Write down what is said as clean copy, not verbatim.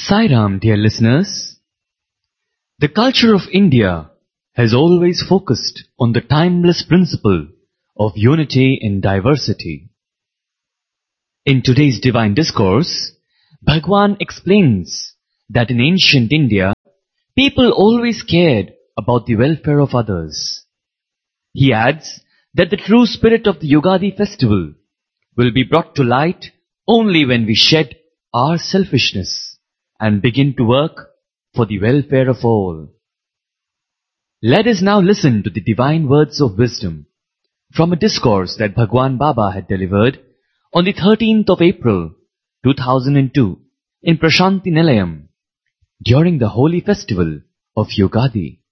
Sai Ram, dear listeners. The culture of India has always focused on the timeless principle of unity in diversity. In today's divine discourse, Bhagwan explains that in ancient India, people always cared about the welfare of others. He adds that the true spirit of the Yugadi festival will be brought to light only when we shed our selfishness and begin to work for the welfare of all. Let us now listen to the divine words of wisdom from a discourse that Bhagwan Baba had delivered on the 13th of April 2002 in Prashanti Nilayam during the holy festival of Yugadi.